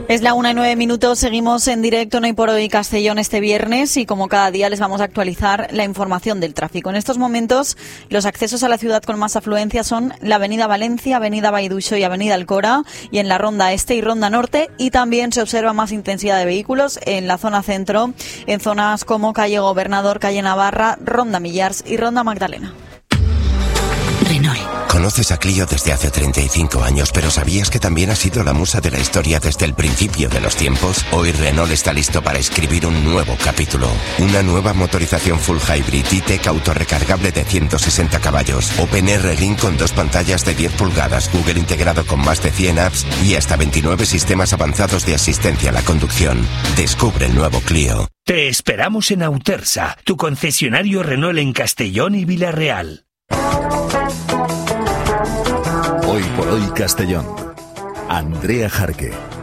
Es la 1:09, seguimos en directo en Hoy por Hoy Castellón este viernes y como cada día les vamos a actualizar la información del tráfico. En estos momentos los accesos a la ciudad con más afluencia son la Avenida Valencia, Avenida Baiduixo y Avenida Alcora, y en la Ronda Este y Ronda Norte, y también se observa más intensidad de vehículos en la zona centro, en zonas como Calle Gobernador, Calle Navarra, Ronda Millars y Ronda Magdalena. Renault. Conoces a Clio desde hace 35 años, pero ¿sabías que también ha sido la musa de la historia desde el principio de los tiempos? Hoy Renault está listo para escribir un nuevo capítulo. Una nueva motorización full hybrid E-Tech autorrecargable de 160 caballos, OpenR Link con 2 pantallas de 10 pulgadas, Google integrado con más de 100 apps y hasta 29 sistemas avanzados de asistencia a la conducción. Descubre el nuevo Clio. Te esperamos en Autersa, tu concesionario Renault en Castellón y Villarreal. Hoy por Hoy Castellón. Andrea Jarque.